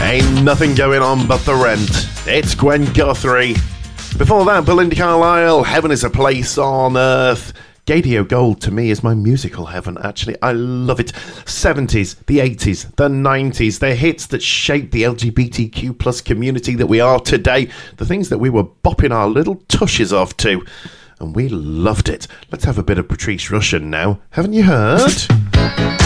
Ain't nothing going on but the rent. It's Gwen Guthrie. Before that, Belinda Carlisle, Heaven is a Place on Earth. Gadio Gold, to me, is my musical heaven, actually. I love it. 70s, the 80s, the 90s, the hits that shaped the LGBTQ plus community that we are today. The things that we were bopping our little tushes off to. And we loved it. Let's have a bit of Patrice Rushen now. Haven't you heard?